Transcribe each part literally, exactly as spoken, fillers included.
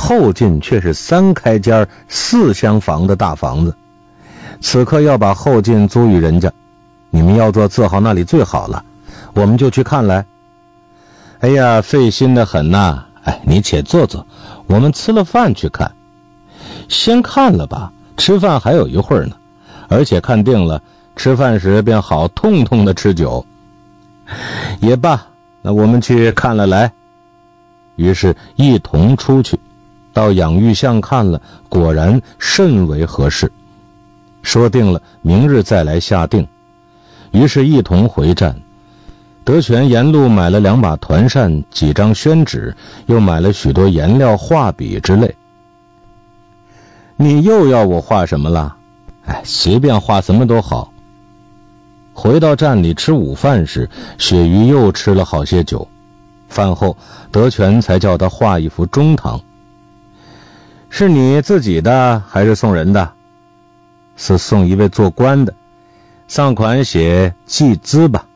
后进却是三开间四厢房的大房子，此刻要把后进租与人家，你们要做字号那里最好了，我们就去看来。哎呀，费心的很呐！哎，你且坐坐，我们吃了饭去看。先看了吧，吃饭还有一会儿呢，而且看定了，吃饭时便好痛痛的吃酒。也罢，那我们去看了来。于是一同出去，到养育巷看了，果然甚为合适。说定了，明日再来下定。于是一同回站。德全沿路买了两把团扇，几张宣纸，又买了许多颜料、画笔之类。你又要我画什么了？哎，随便画什么都好。回到站里吃午饭时，雪鱼又吃了好些酒。饭后，德全才叫他画一幅中堂。是你自己的还是送人的？是送一位做官的，上款写祭资吧。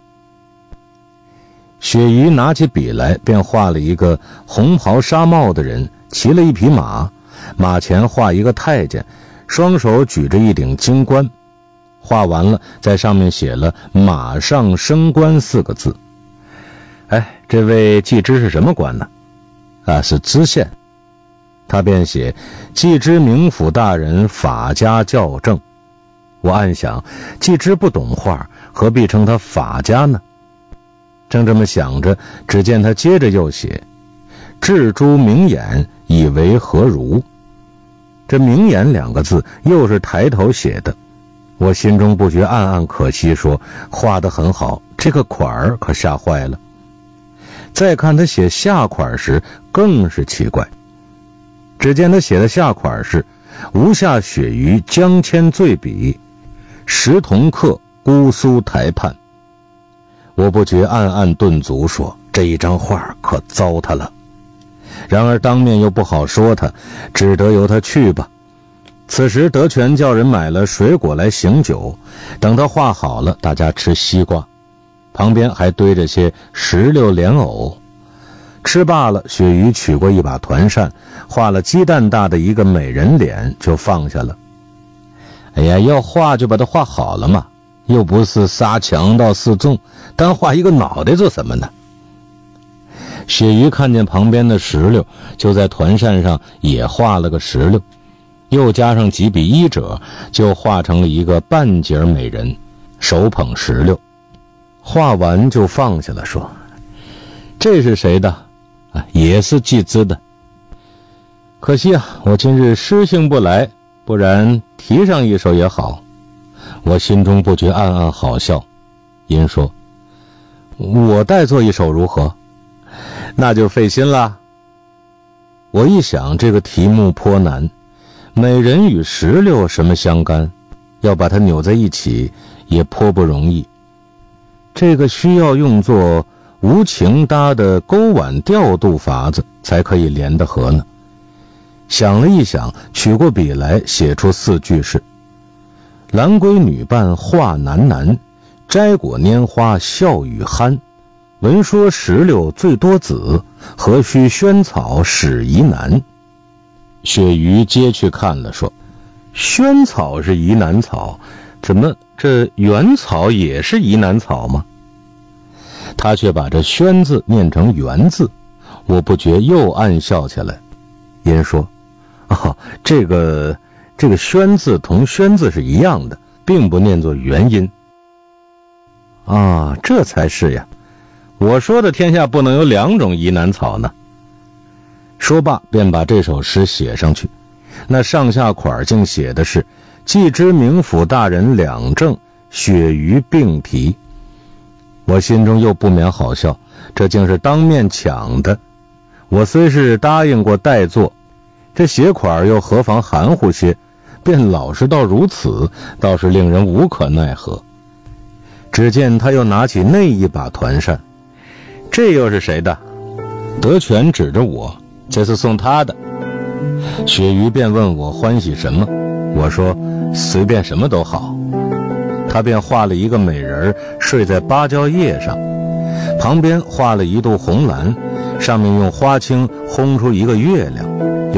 雪鱼拿起笔来，便画了一个红袍纱帽的人，骑了一匹马，马前画一个太监，双手举着一顶金冠。画完了，在上面写了马上升官四个字。哎，这位季知是什么官呢？啊，是知县。他便写季知明府大人，法家校正。我暗想，季知不懂画，何必称他法家呢？正这么想着，只见他接着又写雉猪明眼，以为何如。这明眼两个字又是抬头写的，我心中不觉暗暗可惜，说画得很好，这个款儿可吓坏了。再看他写下款时，更是奇怪。只见他写的下款是吴下雪鱼江千醉笔，石同客姑苏台畔。我不觉暗暗顿足，说这一张画可糟蹋了。然而当面又不好说他，只得由他去吧。此时德全叫人买了水果来醒酒，等他画好了，大家吃西瓜，旁边还堆着些石榴莲藕。吃罢了，雪鱼取过一把团扇，画了鸡蛋大的一个美人脸，就放下了。哎呀，要画就把它画好了嘛，又不是杀强盗示众，单画一个脑袋做什么呢？雪鱼看见旁边的石榴，就在团扇上也画了个石榴，又加上几笔衣褶，就画成了一个半截美人，手捧石榴。画完就放下了，说这是谁的？啊，也是季知的。可惜啊，我今日诗兴不来，不然题上一首也好。我心中不觉暗暗好笑，因说我代做一首如何？那就费心了。我一想这个题目颇难，美人与石榴什么相干，要把它扭在一起也颇不容易。这个需要用作无情搭的钩挽调度法子才可以连得合呢。想了一想，取过笔来，写出四句是：兰闺女伴画喃喃，摘果拈花笑语酣。闻说石榴最多子，何须萱草始宜难。雪鱼接去看了，说萱草是宜难草，怎么这原草也是宜难草吗？他却把这萱字念成原字，我不觉又暗笑起来。因说哦，这个这个萱字同宣字是一样的，并不念作元音。啊，这才是呀，我说的天下不能有两种宜难草呢。说罢便把这首诗写上去，那上下款竟写的是季知明府大人两正，雪鱼并题。我心中又不免好笑，这竟是当面抢的。我虽是答应过代做，这写款又何妨含糊些，便老实到如此，倒是令人无可奈何。只见他又拿起那一把团扇，这又是谁的？德全指着我，这是送他的。雪鱼便问我欢喜什么，我说随便什么都好。他便画了一个美人睡在芭蕉叶上，旁边画了一肚红蓝，上面用花青烘出一个月亮。